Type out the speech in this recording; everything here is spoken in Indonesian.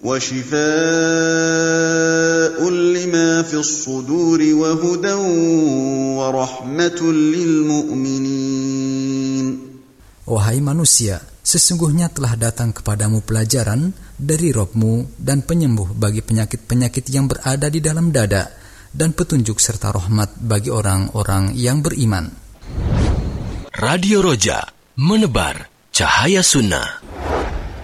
وشفاء لما في الصدور وهدى ورحمة للمؤمنين. Wahai manusia, sesungguhnya telah datang kepadamu pelajaran dari Rabb-Mu dan penyembuh bagi penyakit-penyakit yang berada di dalam dada, dan petunjuk serta rahmat bagi orang-orang yang beriman. Radio Roja, menebar cahaya sunnah.